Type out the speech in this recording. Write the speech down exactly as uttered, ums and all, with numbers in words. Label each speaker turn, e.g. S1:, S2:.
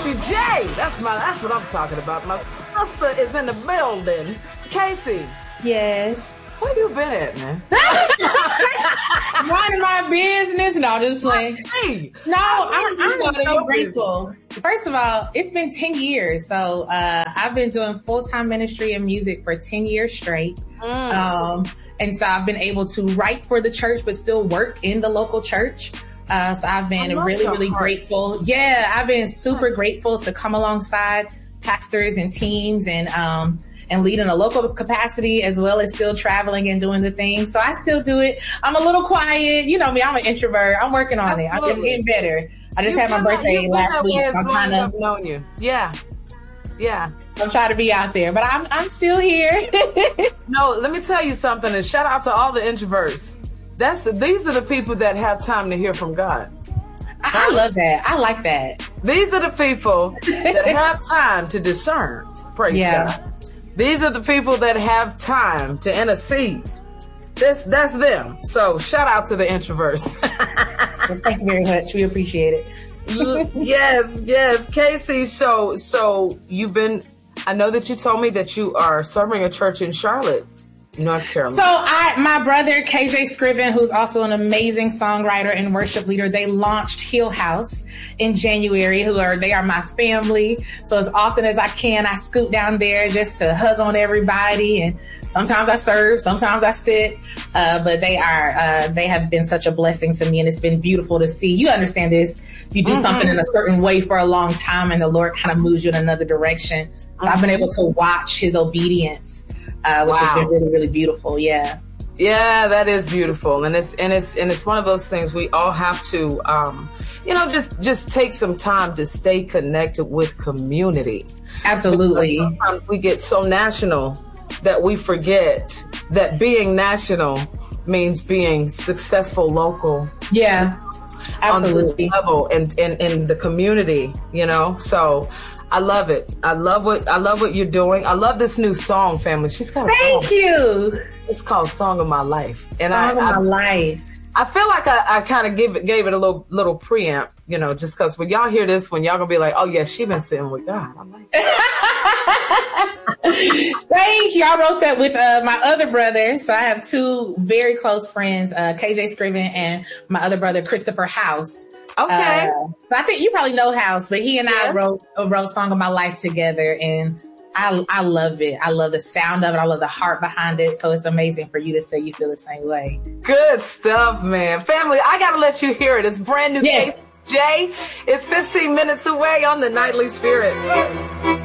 S1: Casey J. That's my. That's what I'm talking about. My sister is in the building. Casey.
S2: Yes.
S1: Where you been at, man?
S2: Minding my business. No, just like. No, I'm, I'm so grateful. Business. First of all, it's been ten years. So uh, I've been doing full-time ministry and music for ten years straight. Mm. Um, and so I've been able to write for the church, but still work in the local church. Uh, so I've been really, really heart. grateful. Yeah, I've been super yes. grateful to come alongside pastors and teams and um, and lead in a local capacity as well as still traveling and doing the things. So I still do it. I'm a little quiet. You know me, I'm an introvert. I'm working on Absolutely. it. I'm getting better. I just you had my birthday last week. So I'm trying to
S1: known you. Yeah. Yeah.
S2: I'm trying to be out there, but I'm I'm still here.
S1: No, let me tell you something, and shout out to all the introverts. That's these are the people that have time to hear from God.
S2: I, I love that. I like that.
S1: These are the people that have time to discern. Praise yeah. God. These are the people that have time to intercede. This, that's them. So shout out to the introverts.
S2: Well, thank you very much. We appreciate it.
S1: Yes, yes. Casey, so, so you've been, I know that you told me that you are serving a church in Charlotte, North Carolina.
S2: So I, my brother, K J Scriven, who's also an amazing songwriter and worship leader, they launched Hill House in January, who are, they are my family. So as often as I can, I scoot down there just to hug on everybody. And sometimes I serve, sometimes I sit, uh, but they are, uh, they have been such a blessing to me. And it's been beautiful to see. You understand this. You do mm-hmm. something in a certain way for a long time and the Lord kind of moves you in another direction. So mm-hmm. I've been able to watch his obedience. Uh, which wow. has been really, really beautiful. Yeah.
S1: Yeah, that is beautiful. And it's, and it's, and it's one of those things we all have to, um, you know, just, just take some time to stay connected with community.
S2: Absolutely.
S1: Because sometimes we get so national that we forget that being national means being successful local.
S2: Yeah, absolutely.
S1: On this level and in, in, in the community, you know, so I love it. I love what I love what you're doing. I love this new song, family. She's got a
S2: Thank
S1: song.
S2: you.
S1: It's called "Song of My Life," and
S2: Song
S1: I,
S2: of My
S1: I,
S2: Life.
S1: I feel like I, I kind of gave it gave it a little little preamp, you know, just because when y'all hear this, when y'all gonna be like, "Oh yeah, she been sitting with God." I'm like,
S2: thank you. I wrote that with uh, my other brother. So I have two very close friends, uh, K J Scriven and my other brother Christopher House.
S1: Okay.
S2: Uh, so I think you probably know House, but he and yes. I wrote uh, wrote "Song of My Life" together, and I I love it. I love the sound of it. I love the heart behind it. So it's amazing for you to say you feel the same way.
S1: Good stuff, man. Family, I gotta let you hear it. It's brand new.
S2: Yes.
S1: Casey J. It's fifteen minutes away on the Nightly Spirit.